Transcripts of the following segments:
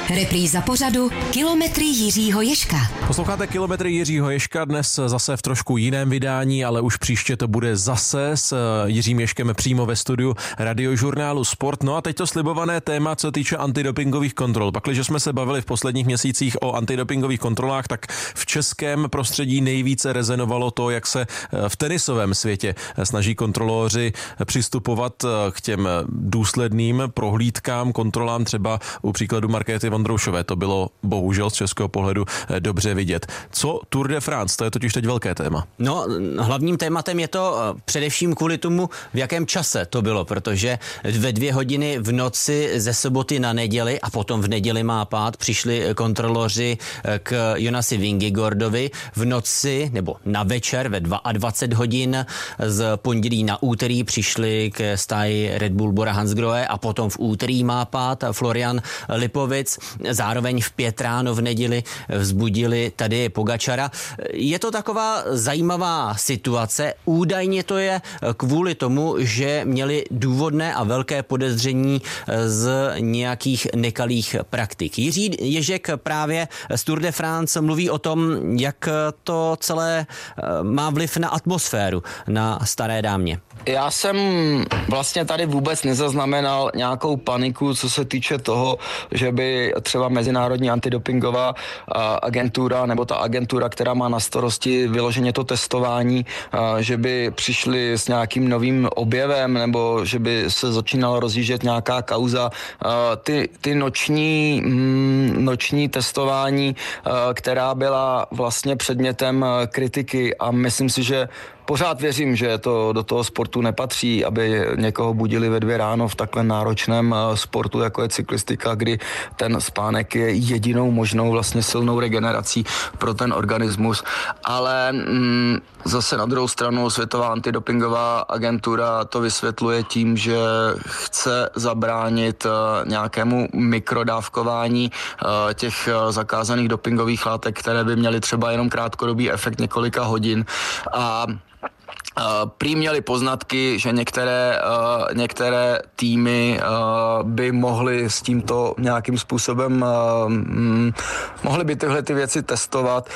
Repríza pořadu Kilometry Jiřího Ježka. Posloucháte Kilometry Jiřího Ježka, dnes zase v trošku jiném vydání, ale už příště to bude zase s Jiřím Ježkem přímo ve studiu Radiožurnálu Sport. No a teď to slibované téma, co týče antidopingových kontrol. Pakliže jsme se bavili v posledních měsících o antidopingových kontrolách, tak v českém prostředí nejvíce rezonovalo to, jak se v tenisovém světě snaží kontrolóři přistupovat k těm důsledným prohlídkám, kontrolám, třeba u příkladu Markéty Vondroušové. To bylo bohužel z českého pohledu dobře vidět. Co Tour de France? To je totiž teď velké téma. No, hlavním tématem je to především kvůli tomu, v jakém čase to bylo, protože ve 2 hodiny v noci ze soboty na neděli a potom v neděli má pád přišli kontroloři k Jonasi Vingegaardovi v noci nebo na večer ve 22 hodin z pondělí na úterý přišli k stáji Red Bull Bora Hansgrohe a potom v úterý má pád Florian Lipovic. Zároveň v 5 ráno v neděli vzbudili tady Pogačara. Je to taková zajímavá situace. Údajně to je kvůli tomu, že měli důvodné a velké podezření z nějakých nekalých praktik. Jiří Ježek právě z Tour de France mluví o tom, jak to celé má vliv na atmosféru na Staré dámě. Já jsem vlastně tady vůbec nezaznamenal nějakou paniku, co se týče toho, že by třeba Mezinárodní antidopingová agentura nebo ta agentura, která má na starosti vyloženě to testování, že by přišli s nějakým novým objevem nebo že by se začínala rozjíždět nějaká kauza. Ty noční testování, která byla vlastně předmětem kritiky a myslím si, že pořád věřím, že to do toho sportu nepatří, aby někoho budili ve 2 ráno v takhle náročném sportu, jako je cyklistika, kdy ten spánek je jedinou možnou vlastně silnou regenerací pro ten organismus. Ale zase na druhou stranu Světová antidopingová agentura to vysvětluje tím, že chce zabránit nějakému mikrodávkování těch zakázaných dopingových látek, které by měly třeba jenom krátkodobý efekt několika hodin. A prý měli poznatky, že některé týmy by mohly s tímto nějakým způsobem mohly by tyhle ty věci testovat,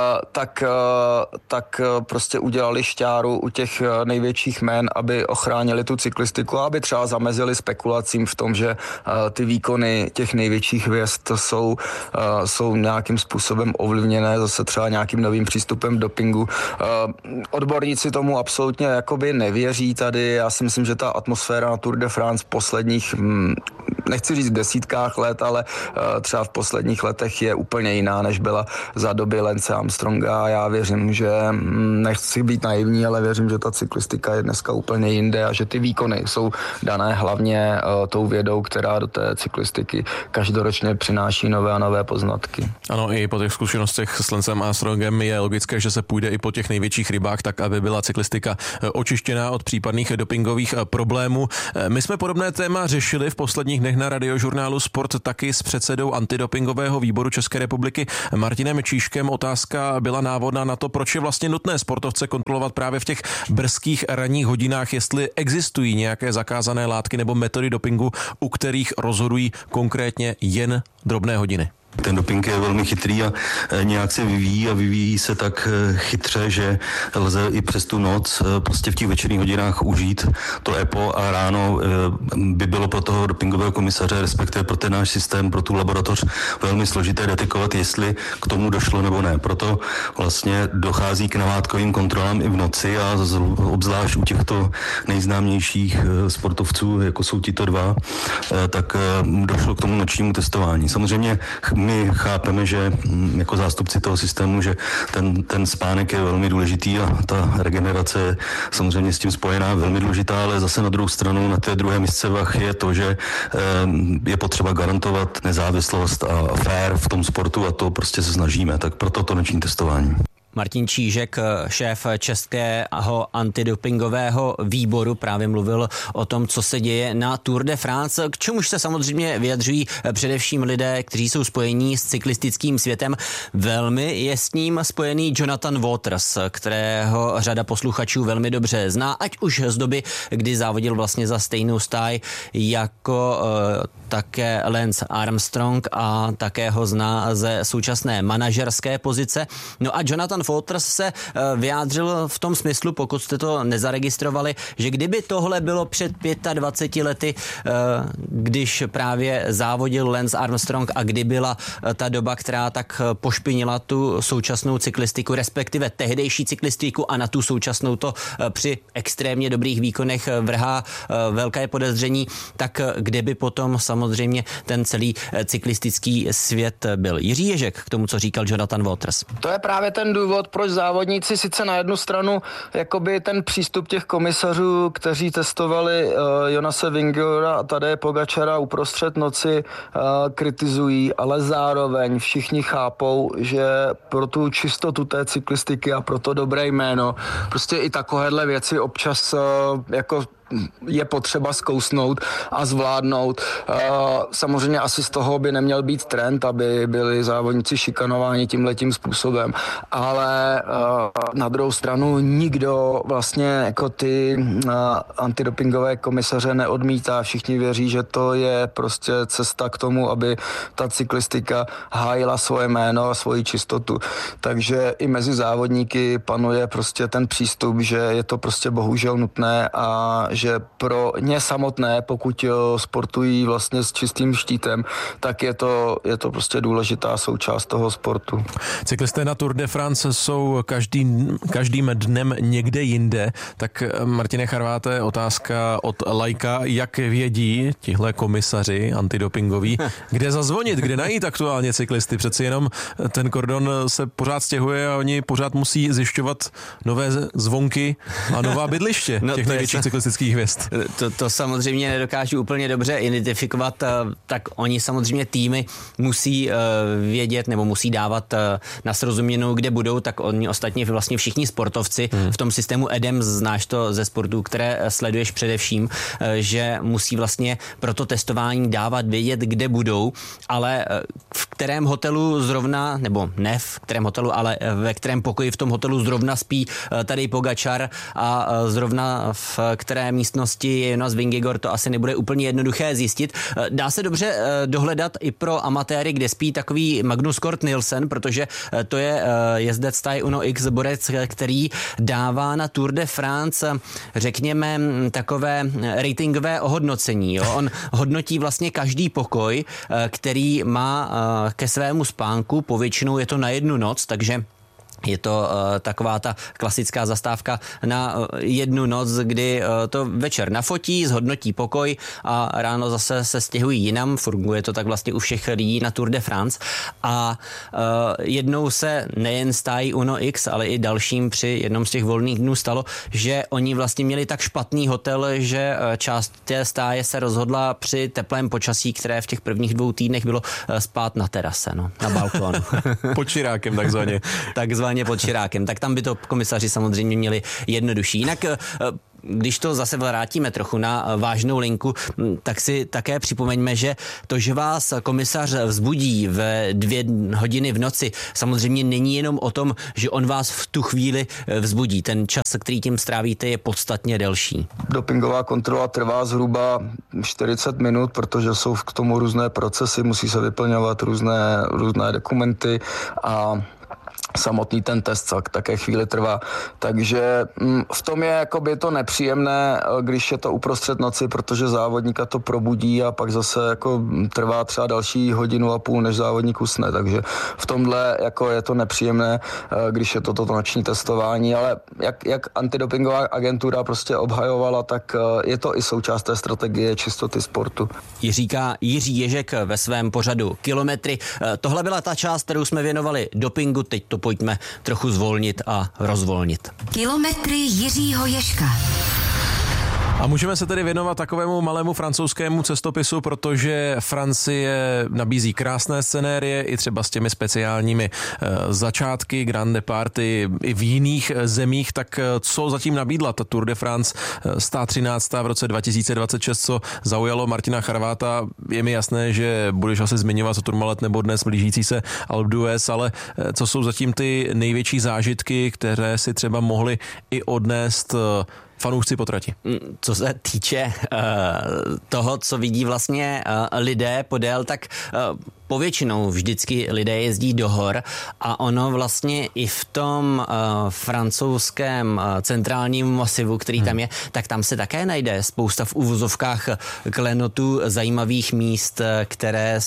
tak prostě udělali šťáru u těch největších jmen, aby ochránili tu cyklistiku a aby třeba zamezili spekulacím v tom, že ty výkony těch největších hvězd jsou nějakým způsobem ovlivněné zase třeba nějakým novým přístupem dopingu. Odborníci tomu absolutně jakoby nevěří tady. Já si myslím, že ta atmosféra na Tour de France v posledních, nechci říct desítkách let, ale třeba v posledních letech je úplně jiná, než byla za doby Lance Armstronga. Já věřím, že nechci být naivní, ale věřím, že ta cyklistika je dneska úplně jinde a že ty výkony jsou dané hlavně tou vědou, která do té cyklistiky každoročně přináší nové a nové poznatky. Ano, i po těch zkušenostech s Lancem Armstrongem je logické, že se půjde i po těch největších rybách, tak aby byla cyklistika očištěná od případných dopingových problémů. My jsme podobné téma řešili v posledních dnech na Radiožurnálu Sport taky s předsedou antidopingového výboru České republiky Martinem Číškem. Otázka byla návodná na to, proč je vlastně nutné sportovce kontrolovat právě v těch brzkých ranních hodinách, jestli existují nějaké zakázané látky nebo metody dopingu, u kterých rozhodují konkrétně jen drobné hodiny. Ten doping je velmi chytrý a nějak se vyvíjí a vyvíjí se tak chytře, že lze i přes tu noc prostě v těch večerních hodinách užít to EPO a ráno by bylo pro toho dopingového komisaře, respektive pro ten náš systém, pro tu laboratoř velmi složité detekovat, jestli k tomu došlo nebo ne. Proto vlastně dochází k namátkovým kontrolám i v noci a obzvlášť u těchto nejznámějších sportovců, jako jsou tito 2, tak došlo k tomu nočnímu testování. Samozřejmě my chápeme, že jako zástupci toho systému, že ten spánek je velmi důležitý a ta regenerace je samozřejmě s tím spojená, velmi důležitá, ale zase na druhou stranu na té druhé misce vah je to, že je potřeba garantovat nezávislost a fér v tom sportu a to prostě se snažíme, tak proto to noční testování. Martin Čížek, šéf českého antidopingového výboru, právě mluvil o tom, co se děje na Tour de France, k čemuž se samozřejmě vyjadřují především lidé, kteří jsou spojení s cyklistickým světem. Velmi je s ním spojený Jonathan Waters, kterého řada posluchačů velmi dobře zná, ať už z doby, kdy závodil vlastně za stejnou stáj jako také Lance Armstrong a také ho zná ze současné manažerské pozice. No a Jonathan Waters se vyjádřil v tom smyslu, pokud jste to nezaregistrovali, že kdyby tohle bylo před 25 lety, když právě závodil Lance Armstrong a kdy byla ta doba, která tak pošpinila tu současnou cyklistiku, respektive tehdejší cyklistiku a na tu současnou to při extrémně dobrých výkonech vrhá velké podezření, tak kde by potom samozřejmě ten celý cyklistický svět byl. Jiří Ježek k tomu, co říkal Jonathan Waters. To je právě ten důvod, proč závodníci sice na jednu stranu jakoby ten přístup těch komisařů, kteří testovali Jonase Vingegaarda a Tadeje Pogačara uprostřed noci, kritizují, ale zároveň všichni chápou, že pro tu čistotu té cyklistiky a pro to dobré jméno prostě i takovéhle věci občas jako je potřeba zkousnout a zvládnout. Samozřejmě asi z toho by neměl být trend, aby byli závodníci šikanováni tímhletím způsobem, ale na druhou stranu nikdo vlastně jako ty antidopingové komisaře neodmítá. Všichni věří, že to je prostě cesta k tomu, aby ta cyklistika hájila svoje jméno a svoji čistotu. Takže i mezi závodníky panuje prostě ten přístup, že je to prostě bohužel nutné a že pro ně samotné, pokud sportují vlastně s čistým štítem, tak je to prostě součást toho sportu. Cyklisté na Tour de France jsou každým dnem někde jinde, tak Martine Charváte, otázka od laika, jak vědí tihle komisaři antidopingoví, kde zazvonit, kde najít aktuálně cyklisty, přeci jenom ten kordon se pořád stěhuje a oni pořád musí zjišťovat nové zvonky a nová bydliště těch největších cyklistických hvězd. To samozřejmě nedokážu úplně dobře identifikovat, tak oni samozřejmě týmy musí vědět nebo musí dávat na srozuměnou, kde budou, tak oni ostatně vlastně všichni sportovci v tom systému EDEM, znáš to ze sportů, které sleduješ především, že musí vlastně pro to testování dávat vědět, kde budou, ale v kterém hotelu zrovna, nebo ne v kterém hotelu, ale ve kterém pokoji v tom hotelu zrovna spí Tadej Pogačar a zrovna v které místnosti je Jonas Vingegaard, to asi nebude úplně jednoduché zjistit. Dá se dobře dohledat i pro amatéry, kde spí takový Magnus Cort Nielsen, protože to je jezdec stáje Uno X, borec, který dává na Tour de France, řekněme, takové ratingové ohodnocení. Jo? On hodnotí vlastně každý pokoj, který má ke svému spánku, povětšinou je to na jednu noc, takže je to taková ta klasická zastávka na jednu noc, kdy to večer nafotí, zhodnotí pokoj a ráno zase se stěhují jinam. Funguje to tak vlastně u všech lidí na Tour de France. A jednou se nejen stájí Uno X, ale i dalším při jednom z těch volných dnů stalo, že oni vlastně měli tak špatný hotel, že část té stáje se rozhodla při teplém počasí, které v těch prvních 2 týdnech bylo, spát na terase, na balkonu. Pod čirákem takzvaně. Takzvaně pod čirákem. Tak tam by to komisaři samozřejmě měli jednodušší. Jinak když to zase vrátíme trochu na vážnou linku, tak si také připomeňme, že to, že vás komisař vzbudí ve 2 hodiny v noci, samozřejmě není jenom o tom, že on vás v tu chvíli vzbudí. Ten čas, který tím strávíte, je podstatně delší. Dopingová kontrola trvá zhruba 40 minut, protože jsou k tomu různé procesy, musí se vyplňovat různé dokumenty a samotný ten test také chvíli trvá. Takže v tom je jakoby to nepříjemné, když je to uprostřed noci, protože závodníka to probudí a pak zase jako trvá třeba další 1,5 hodiny, než závodník usne. Takže v tomhle jako je to nepříjemné, když je to noční testování, ale jak antidopingová agentura prostě obhajovala, tak je to i součást té strategie čistoty sportu. Říká Jiří Ježek ve svém pořadu Kilometry. Tohle byla ta část, kterou jsme věnovali dopingu, teď to pojďme trochu zvolnit a rozvolnit. Kilometry Jiřího Ježka. A můžeme se tedy věnovat takovému malému francouzskému cestopisu, protože Francie nabízí krásné scenérie i třeba s těmi speciálními začátky, grande party i v jiných zemích. Tak co zatím nabídla ta Tour de France 113. v roce 2026, co zaujalo Martina Charváta? Je mi jasné, že budeš asi zmiňovat Tourmalet nebo dnes blížící se Alpe d'Huez, ale co jsou zatím ty největší zážitky, které si třeba mohli i odnést fanoušci po trati? Co se týče toho, co vidí vlastně lidé podél, tak povětšinou vždycky lidé jezdí do hor a ono vlastně i v tom francouzském centrálním masivu, který tam je, tak tam se také najde spousta v uvozovkách klenotů zajímavých míst, která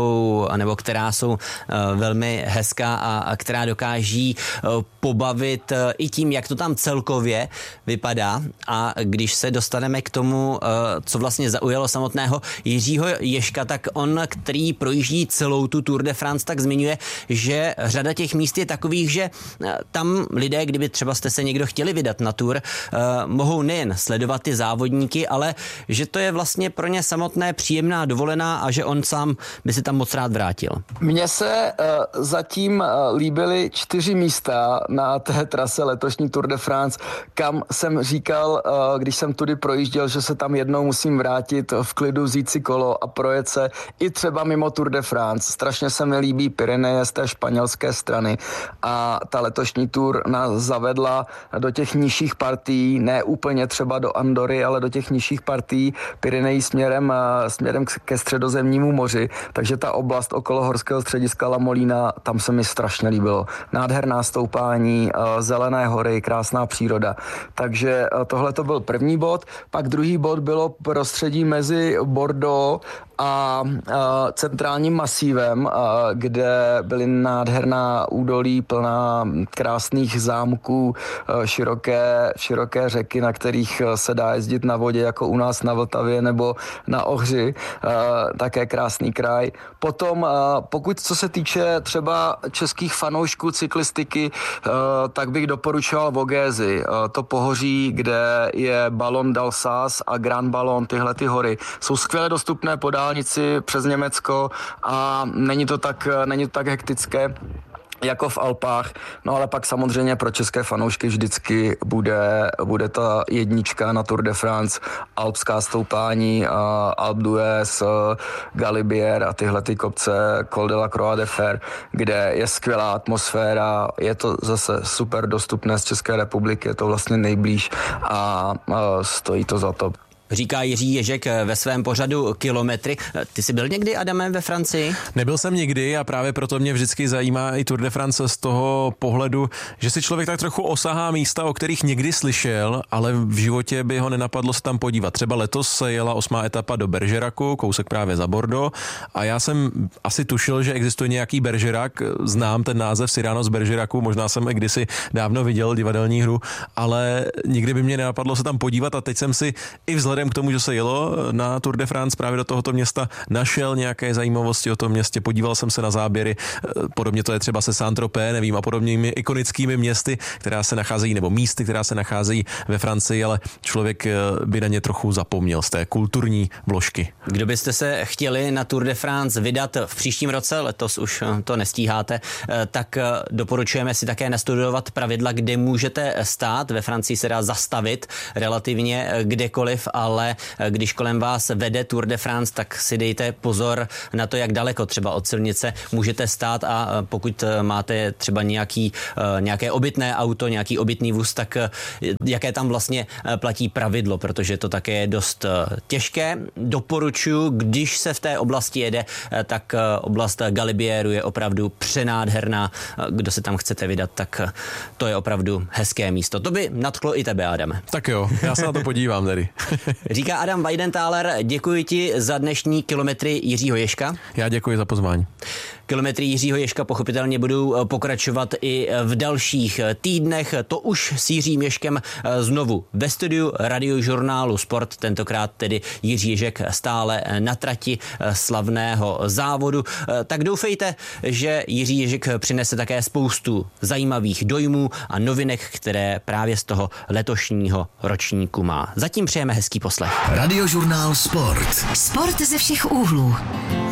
jsou velmi hezká a která dokáží pobavit i tím, jak to tam celkově vypadá. A když se dostaneme k tomu, co vlastně zaujalo samotného Jiřího Ježka, tak on, který projíždí celou tu Tour de France, tak zmiňuje, že řada těch míst je takových, že tam lidé, kdyby třeba jste se někdo chtěli vydat na Tour, mohou nejen sledovat ty závodníky, ale že to je vlastně pro ně samotné příjemná dovolená a že on sám by si tam moc rád vrátil. Mně se zatím líbily 4 místa na té trase letošní Tour de France, kam jsem říkal, když jsem tudy projížděl, že se tam jednou musím vrátit v klidu, vzít si kolo a projet se i třeba mimo Tour de France. Strašně se mi líbí Pyreneje z té španělské strany a ta letošní Tour nás zavedla do těch nižších partií, ne úplně třeba do Andory, ale do těch nižších partií Pyrenejí směrem ke středozemnímu moři, takže ta oblast okolo horského střediska La Molina, tam se mi strašně líbilo. Nádherná stoupání, zelené hory, krásná příroda. Takže tohle to byl první bod, pak druhý bod bylo prostředí mezi Bordeaux a centrálním masívem, kde byly nádherná údolí plná krásných zámků, široké řeky, na kterých se dá jezdit na vodě, jako u nás na Vltavě nebo na Ohři, také krásný kraj. Potom, pokud co se týče třeba českých fanoušků cyklistiky, tak bych doporučoval Vogézy. To pohoří, kde je Ballon d'Alsace a Grand Ballon, tyhle ty hory, jsou skvěle dostupné po dálnici přes Německo a není to tak hektické jako v Alpách, no ale pak samozřejmě pro české fanoušky vždycky bude ta jednička na Tour de France, alpská stoupání, Alpe d'Huez, Galibier a tyhle ty kopce, Col de la Croix de Fer, kde je skvělá atmosféra, je to zase super dostupné z České republiky, je to vlastně nejblíž a stojí to za to. Říká Jiří Ježek ve svém pořadu Kilometry. Ty jsi byl někdy, Adame, ve Francii? Nebyl jsem nikdy a právě proto mě vždycky zajímá i Tour de France z toho pohledu, že si člověk tak trochu osahá místa, o kterých někdy slyšel, ale v životě by ho nenapadlo se tam podívat. Třeba letos se jela 8. etapa do Bergeracu, kousek právě za Bordeaux, a já jsem asi tušil, že existuje nějaký Bergerac, znám ten název Cyrano z Bergeracu, možná jsem i kdysi dávno viděl divadelní hru, ale nikdy by mě nenapadlo se tam podívat a teď jsem si i vzhledem k tomu, že se jelo na Tour de France právě do tohoto města, našel nějaké zajímavosti o tom městě, podíval jsem se na záběry, podobně to je třeba se Saint-Tropez, nevím, a podobnými ikonickými městy, která se nacházejí, nebo místy, která se nacházejí ve Francii, ale člověk by na ně trochu zapomněl z té kulturní vložky. Kdo byste se chtěli na Tour de France vydat v příštím roce, letos už to nestíháte, tak doporučujeme si také nastudovat pravidla, kde můžete stát. Ve Francii se dá zastavit relativně kdekoliv, ale když kolem vás vede Tour de France, tak si dejte pozor na to, jak daleko třeba od silnice můžete stát, a pokud máte třeba nějaké obytné auto, nějaký obytný vůz, tak jaké tam vlastně platí pravidlo, protože to také je dost těžké. Doporučuji, když se v té oblasti jede, tak oblast Galibieru je opravdu přenádherná. Kdo se tam chcete vydat, tak to je opravdu hezké místo. To by nadchlo i tebe, Adame. Tak jo, já se na to podívám tedy. Říká Adam Weidenthaler, děkuji ti za dnešní Kilometry Jiřího Ježka. Já děkuji za pozvání. Kilometry Jiřího Ježka pochopitelně budou pokračovat i v dalších týdnech. To už s Jiřím Ježkem znovu ve studiu Radiožurnálu Sport, tentokrát tedy Jiří Ježek stále na trati slavného závodu. Tak doufejte, že Jiří Ježek přinese také spoustu zajímavých dojmů a novinek, které právě z toho letošního ročníku má. Zatím přejeme hezký poslech. Radiožurnál Sport. Sport ze všech úhlů.